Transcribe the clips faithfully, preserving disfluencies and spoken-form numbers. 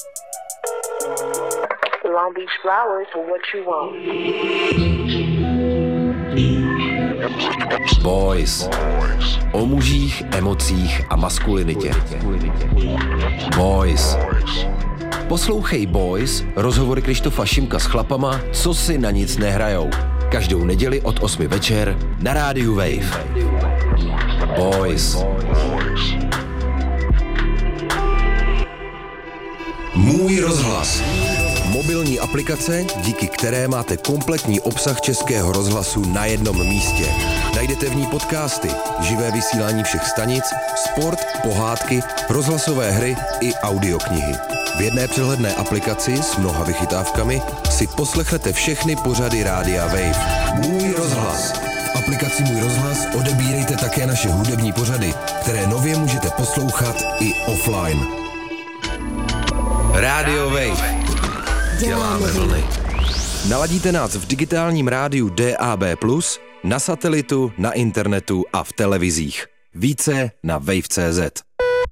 Long Beach flowers for what you want. Boys. O mužích, emocích a maskulinitě. Boys. Poslouchej Boys, rozhovory Krištofa Šimka s chlapama, co si na nic nehrajou. Každou neděli od osmi večer na rádiu Wave. Boys. Můj rozhlas. Mobilní aplikace, díky které máte kompletní obsah Českého rozhlasu na jednom místě. Najdete v ní podcasty, živé vysílání všech stanic, sport, pohádky, rozhlasové hry i audioknihy. V jedné přehledné aplikaci s mnoha vychytávkami si poslechnete všechny pořady rádia Wave. Můj rozhlas. V aplikaci Můj rozhlas odebírejte také naše hudební pořady, které nově můžete poslouchat i offline. Rádio Wave. Děláme vlny. Naladíte nás v digitálním rádiu D A B plus, na satelitu, na internetu a v televizích. Více na wave tečka cé zet.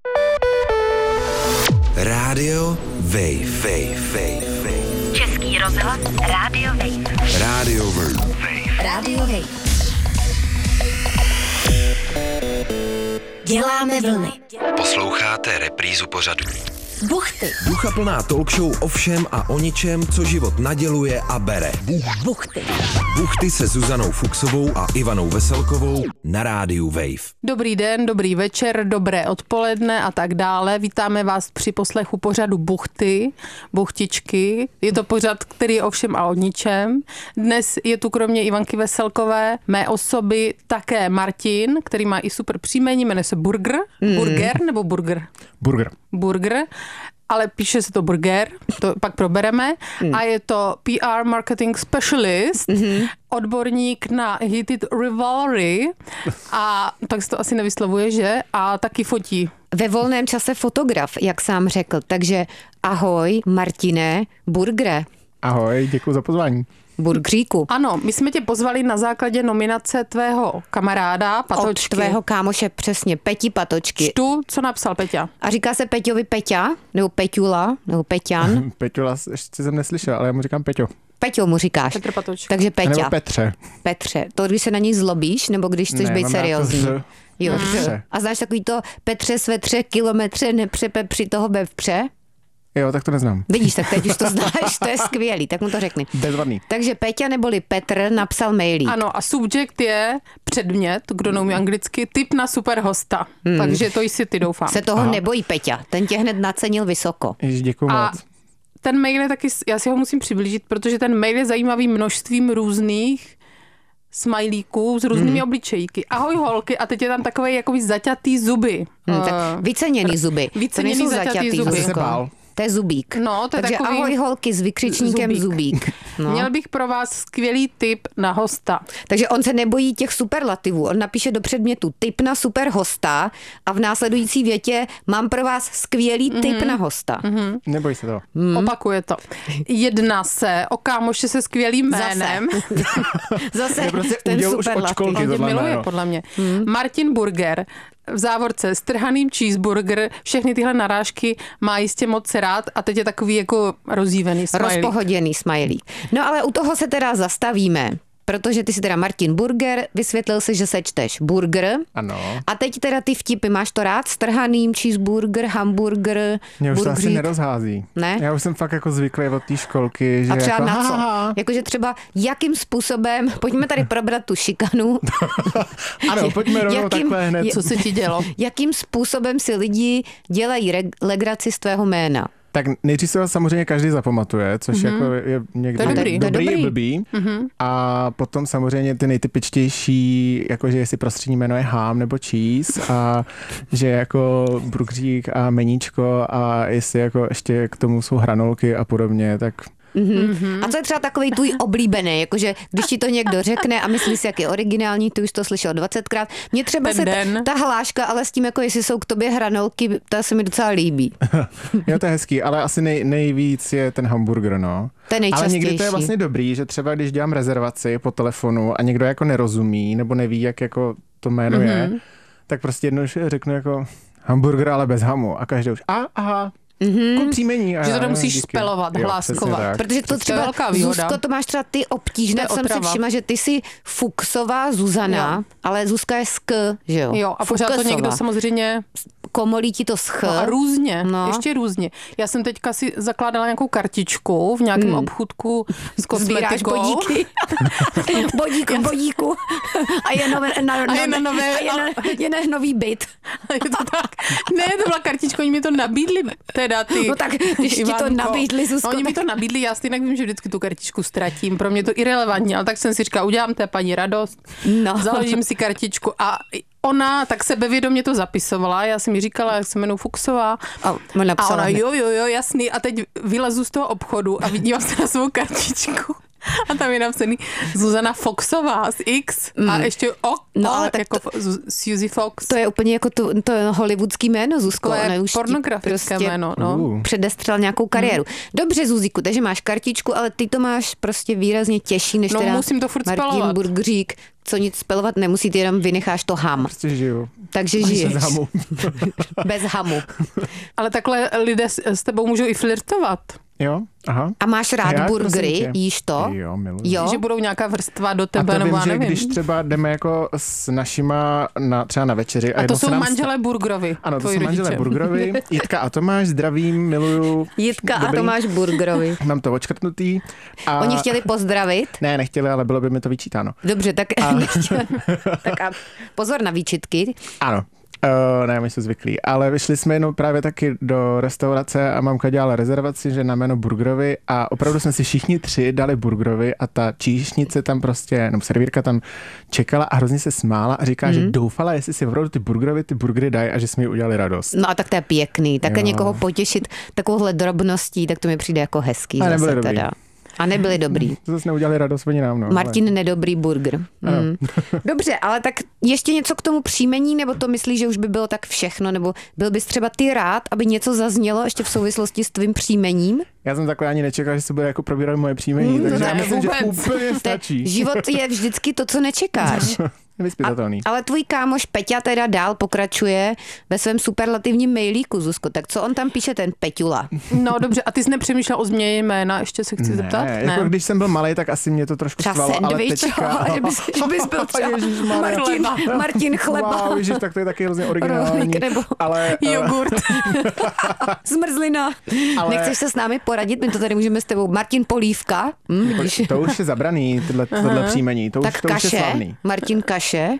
Rádio Wave. Wave, Wave, Wave. Český rozhlas Rádio Wave. Rádio Wave. Rádio Wave. Děláme vlny. Posloucháte reprízu pořadu. Buchty. Duchaplná talk show o všem a o ničem, co život naděluje a bere. Buchty. Buchty se Zuzanou Fuchsovou a Ivanou Veselkovou na rádiu Wave. Dobrý den, dobrý večer, dobré odpoledne a tak dále. Vítáme vás při poslechu pořadu Buchty, Buchtičky. Je to pořad, který je o všem a o ničem. Dnes je tu kromě Ivanky Veselkové, mé osoby, také Martin, který má i super příjmení, jmenuje se Burger. Mm. Burger nebo Burger? Burger. Burger. Ale píše se to Burger, to pak probereme. Mm. A je to P R Marketing Specialist, mm-hmm. odborník na Heated Rivalry a tak se to asi nevyslovuje, že? A taky fotí. Ve volném čase fotograf, jak sám řekl. Takže ahoj, Martine, Burgere. Ahoj, děkuji za pozvání. Burgříku. Ano, my jsme tě pozvali na základě nominace tvého kamaráda, Patočky. Od tvého kámoše, přesně, Peti Patočky. Čtu, co napsal Peťa. A říká se Peťovi Peťa, nebo Peťula, nebo Peťan. Peťula, ještě jsem neslyšel, ale já mu říkám Peťo. Peťo mu říkáš. Petr Patočka. Takže Peťa. Nebo Petře. Petře. To, když se na něj zlobíš, nebo když chceš ne, být seriózní. Jo, Petře. A znáš takový to Petře své tři kilometře nepřepe při toho bevpře? Jo, tak to neznám. Vidíš, tak teď už to znáš, to je skvělý, tak mu to řekni. Bezvadný. Takže Peťa neboli Petr napsal mailík. Ano, a subjekt je předmět, kdo neumí anglicky, tip na super hosta. Hmm. Takže to jsi ty, doufám. Se toho Aha. nebojí Peťa, ten tě hned nacenil vysoko. Ježiš, děkuju a moc. ten mail je taky, já si ho musím přiblížit, protože ten mail je zajímavý množstvím různých smajlíků s různými hmm. obličejky. Ahoj holky, a teď je tam takový jakoby zaťatý zuby. Hmm, tak vyceněný zuby. Vyceněný to nejsou zaťatý zaťatý zuby. Asi se bál. To je zubík. No, to je Takže takový ahoj holky s vykřičníkem zubík. zubík. No. Měl bych pro vás skvělý tip na hosta. Takže on se nebojí těch superlativů. On napíše do předmětu tip na super hosta a v následující větě mám pro vás skvělý tip mm-hmm. na hosta. Mm-hmm. Neboj se toho. Mm. Opakuje to. Jedná se o kámoše se skvělým jménem. Zase, Zase prostě ten udělal už od superlativ. školky. On tě miluje, jméno. podle mě. Mm. Martin Burger. V závorce strhaným cheeseburger, všechny tyhle narážky má jistě moc rád a teď je takový jako rozjívený smajlík. Rozpohoděný smajlík. No ale u toho se teda zastavíme, protože ty si teda Martin Burger, vysvětlil si, že se čteš burger. Ano. A teď teda ty vtipy, máš to rád? Strhaným cheeseburger, hamburger, Mě už to asi burgerík? nerozhází. Ne? Já už jsem fakt jako zvyklý od té školky, že A třeba jako, na co? ha, Jakože třeba jakým způsobem, pojďme tady probrat tu šikanu. Ano, pojďme rovnou Jakým- takhle hned. je- Co se ti dělo? Jakým způsobem si lidi dělají reg- legraci z tvého jména? Tak nejdřív se vás samozřejmě každý zapamatuje, což mm-hmm. jako je někdy To je dobrý. dobrý, To je i dobrý. blbý. Mm-hmm. A potom samozřejmě ty nejtypičtější, jakože jestli prostřední jméno je ham nebo cheese a že jako brugřík a meníčko a jestli jako ještě k tomu jsou hranolky a podobně, tak... Mm-hmm. A co je třeba takový tvůj oblíbený, jakože když ti to někdo řekne a myslíš si, jak je originální, ty už to slyšel dvacetkrát. Mně třeba Ten se den. ta, ta hláška, ale s tím, jako jestli jsou k tobě hranolky, ta se mi docela líbí. Jo, to je hezký, ale asi nej, nejvíc je ten hamburger, no. To je Ale někdy to je nejčastější. vlastně dobrý, že třeba když dělám rezervaci po telefonu a někdo jako nerozumí nebo neví, jak jako to jméno mm-hmm. je, tak prostě jednou řeknu jako hamburger, ale bez hamu a každý už, a, aha, Jako příjmení. A Že to já, nemusíš díky. spelovat, Jo, hláskovat. přesně tak. Protože to To je třeba, velká výhoda. Zuzko, to máš třeba ty obtížné, To je jsem si otrava. všimla, že ty jsi Fuchsová Zuzana, Jo. ale Zuzka je sk, že jo? Jo, a pořád to Fuchsová. někdo samozřejmě... Komolí ti to sch. No a různě, No. no. ještě různě. Já jsem teďka si zakládala nějakou kartičku v nějakém hmm. obchůdku s Sbíráš kosmetikou. bodíky. Bodík v bodíku. A je, nové, na, A je na nové- a je, na, je na nový byt. Je to tak. Ne, to byla kartička, oni mi to nabídli, teda ty. No tak, když ti to Ivánko. nabídli, Zuzko, No, oni mi tak- to nabídli, já stejně vím, že vždycky tu kartičku ztratím. Pro mě to irelevantní, ale tak jsem si říkala, udělám té paní radost, No. založím si kartičku a ona tak sebevědomě to zapisovala, já jsem mi říkala, jak se jmenuji Fuchsová. A ona napsala a ona, hned. jo, jo, jo, jasný. A teď vylezu z toho obchodu a vidím se na svou kartičku. A tam je napsaný Zuzana Foxová z X a ještě O, No, o ale tak jako to, Suzy Fox. To je úplně jako to, to hollywoodský jméno, Zuzko. To je Ona už ti pornografické prostě jméno, no. Uh. předestřel nějakou kariéru. Dobře, Zuzíku, takže máš kartičku, ale ty to máš prostě výrazně těžší, než No, teda musím to furt Martin spelovat. Burgřík, co nic spelovat nemusí, ty jenom vynecháš to ham. Prostě žiju. Takže žiješ. Bez hamu. Bez hamu. Ale takhle lidé s, s tebou můžou i flirtovat. Jo, aha. A máš rád Já, burgery, prosím tě. jíš to? Jo, miluji. Jo. Že budou nějaká vrstva do A tebe, to nebo vím, já že nevím. když třeba jdeme jako s našima na, třeba na večeři. A jednou to se jsou nám manželé Burgerovi. Ano, to tvoji jsou manželé rodiče. Burgerovi. Jitka a Tomáš, zdravím, miluju. Jitka a Dobrý. Tomáš Burgerovi. Mám to odškrtnutý. A... Oni chtěli pozdravit. Ne, nechtěli, ale bylo by mi to vyčítáno. Dobře, tak, nechtěli. Tak a pozor na výčitky. Ano. Uh, ne, my jsme zvyklí, ale vyšli jsme jenom právě taky do restaurace a mamka dělala rezervaci, že na jméno Burgerovi a opravdu jsme si všichni tři dali Burgerovi a ta číšnice tam prostě, nebo servírka tam čekala a hrozně se smála a říká, mm. že doufala, jestli si opravdu ty Burgerovi ty burgery dají a že jsme jí udělali radost. No a tak to je pěkný. Takhle Jo. někoho potěšit takovouhle drobností, tak to mi přijde jako hezký. A zase nebyli dobrý. teda. A nebyli dobrý. To zase neudělali radost oni nám, no. Martin nedobrý burger. Mm. Dobře, ale tak ještě něco k tomu příjmení, nebo to myslíš, že už by bylo tak všechno, nebo byl bys třeba ty rád, aby něco zaznělo ještě v souvislosti s tvým příjmením? Já jsem takhle ani nečekal, že se bude jako probírat moje příjmení, Mm, takže ne, já myslím, vůbec. že úplně To je- stačí. Život je vždycky to, co nečekáš. Nevyspytatelný. Ale tvůj kámoš Peťa teda dál pokračuje ve svém superlativním mailíku, Zuzko. Tak co on tam píše, ten Peťula? No dobře, a ty jsi nepřemýšlel o změně jména, ještě se chci zeptat? Ne, jako když jsem byl malý, tak asi mě to trošku Třeba štvalo, ale sendvič, teďka... že bys, že bys byl třeba Ježišmarja. Martin, Martin Chleba. Wow, ježiš, tak to je taky hrozně originální. Rohlík nebo ale, eh, Jogurt. Zmrzlina. Ale- Nechceš se s námi poradit? My to tady můžeme s tebou. Martin Polívka. Hm, vidíš? to už je zabraný, tohle, tohle příjmení. To už, Tak to už je Kaše. slavný. Martin Kaše.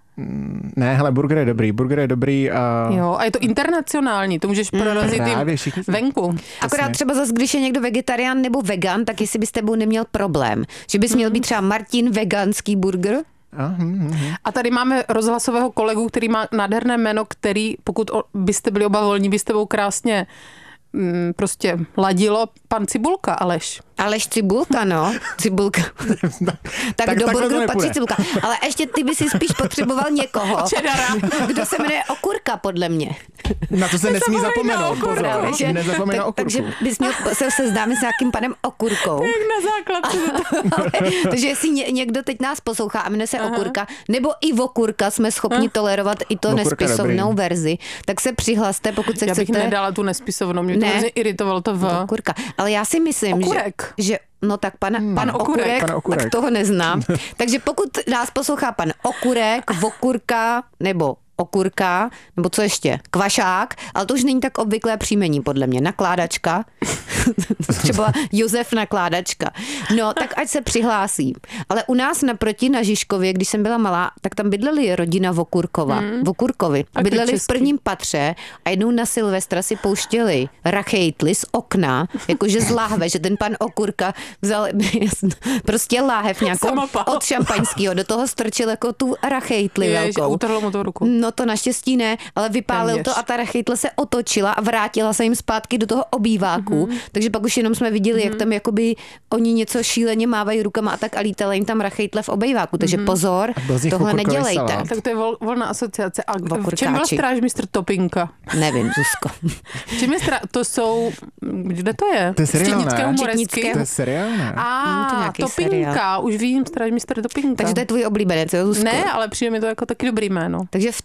Ne, hele, burger je dobrý, burger je dobrý a... Jo, a je to internacionální, to můžeš prorazit Právě, i všichni jsme- venku. Akorát třeba zase, když je někdo vegetarián nebo vegan, tak jestli by s tebou neměl problém. Že bys měl být třeba Martin veganský burger. A, hm, hm, hm. A tady máme rozhlasového kolegu, který má nádherné jméno, který, pokud o, byste byli oba volní, by s tebou krásně mm, prostě ladilo, pan Cibulka, Aleš. Aleš Cibulka, no. Cibulka. tak, Tak tak do takhle to burgeru patří nepůjde. Cibulka. Ale ještě ty by si spíš potřeboval někoho, Čedara. kdo se jmenuje Okurka, podle mě. Na to se nesmí Nezapomeň na zapomenout, okurku. pozor. Právě, že- Nezapomeň na tak, okurku. takže bys měl se seznámit s nějakým panem Okurkou. Jak na základce. Ale, takže jestli ně, někdo teď nás poslouchá a jmenuje se Okurka, nebo i Vokurka, jsme schopni tolerovat i to Vokurka nespisovnou dobrý. verzi, tak se přihlaste, pokud se Já bych chcete... nedala tu nespisovnou, mě to Ne. hrozně iritovalo to v... Okurka. Ale já si myslím, Okurek. že, že no tak pan, hmm. pan Okurek. Okurek, Pan Okurek. tak toho neznám. Takže pokud nás poslouchá pan Okurek, Vokurka nebo Okurka, nebo co ještě? Kvašák, ale to už není tak obvyklé příjmení, podle mě. Nakládačka. Třeba Josef Nakládačka. No, tak ať se přihlásí. Ale u nás naproti na Žižkově, když jsem byla malá, tak tam bydleli rodina Vokurkova. Hmm. Vokurkovi. A to Bydleli v český. prvním patře a jednou na Silvestra si pouštěli rachejtly z okna, jakože z láhve, že ten pan Okurka vzal prostě láhev nějakou Samopal. od šampaňského, do toho strčil jako tu rachejtli Jež, a velkou. utrhlo mu to ruku. No to naštěstí ne, ale vypálil Téměř. to a ta rachejtla se otočila a vrátila se jim zpátky do toho obýváku. Mm-hmm. Takže pak už jenom jsme viděli, mm-hmm. jak tam jakoby oni něco šíleně mávají rukama a tak a lítala jim tam rachejtle v obýváku. Takže mm-hmm. pozor, byl z nich tohle okurkový nedělejte. salát. Tak to je vol, volná asociace. A v čem byl Okurkáči. strážmistr Topinka? Nevím, Zuzko. V čem je strá... To jsou... Kde to je? To je seriál, Střednické ne? humoresky. Střednické. To je seriál, ne? Mm, to A nějaký Topinka, seriál. už vím, strážmistr Topinka. Takže to je tvůj oblíbenec, jo, Zuzko? Ne, ale přijde mi to jako taky dobrý jméno. Takže v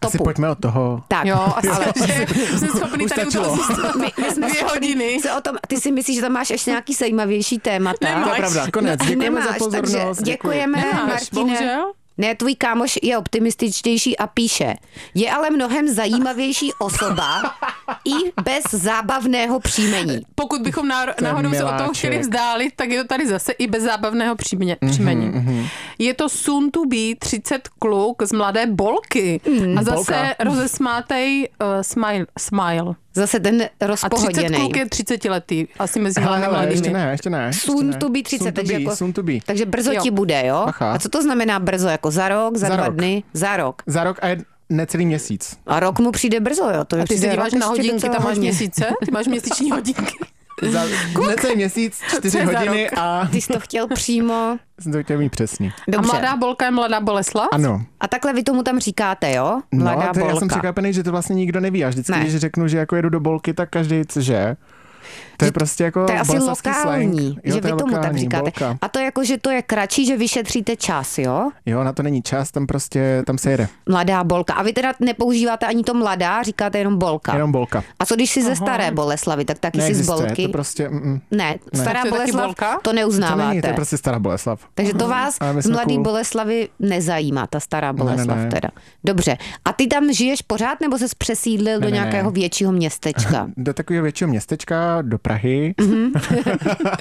stopu. pojďme od toho. Tak, Jo, asi, ale že jsem schopný Už tady u toho stačilo. zůstat my, my jsme dvě schopný hodiny. se o tom, ty si myslíš, že tam máš ještě nějaký zajímavější témata? To je Nemáš. pravda, konec. Děkujeme Nemáš, za pozornost. takže děkujeme, Nemáš, Martine. bohužel. Ne, tvůj kámoš je optimističtější a píše, je ale mnohem zajímavější osoba i bez zábavného příjmení. Pokud bychom náro- To je náhodou se od toho miláček. chtěli vzdálit, tak je to tady zase i bez zábavného příjmě, příjmení. Mm-hmm. Je to soon to be třicet kluk z Mladé Bolky. Mm, a zase Bolka. rozesmátej uh, smile, smile. Zase ten A třicet rozpohoděnej. kluk je třicetiletý. Asi mezi Hele, mladými hele, mladými. ještě ne, ještě ne. ještě Soon ne. to be třicet, Soon to takže be, jako- soon to be. Takže brzo Jo. ti bude, jo? Bacha. A co to znamená brzo? Jako za rok, za, Za dva rok. dny? Za rok. Za rok a je necelý měsíc. A rok mu přijde brzo, jo? To mi A ty se přijde díváš rok na ještě hodinky, docela tam máš hodně. měsíce? Ty máš měsíční hodinky. Za necelý měsíc, čtyři Co je za hodiny rok? a Ty jsi to chtěl přímo. jsem to chtěl mít přesně. Dobře. A Mladá Bolka je Mladá Boleslav? Ano. A takhle vy tomu tam říkáte, jo? Mladá No, to já jsem bolka. překvapený, že to vlastně nikdo neví. A vždycky, Ne. když řeknu, že jako jedu do Bolky, tak každý, cože? To je prostě jako To je asi boleslavský lokální, slang. Jo, že to vy je tomu tak lokální, říkáte. Bolka. A to jako, že to je kratší, že vyšetříte čas, jo? Jo, na to není čas, tam prostě, tam se jede. Mladá bolka. A vy teda nepoužíváte ani to mladá, říkáte jenom bolka. Jenom Bolka. A co když jsi ze Staré Boleslavy, tak taky jsi z Neexistuje, bolky? to prostě, mm, Ne, Stará To je taky Boleslav Bolka? to to neuznáváte. není, to je prostě Stará Boleslav. Takže to vás Ale my z jsme Mladý cool. Boleslavy nezajímá, ta Stará Boleslav ne, ne. teda. Dobře. A ty tam žiješ pořád, nebo ses přesídlil Ne, do ne, nějakého ne. většího městečka? Do takového většího městečka, do Prahy.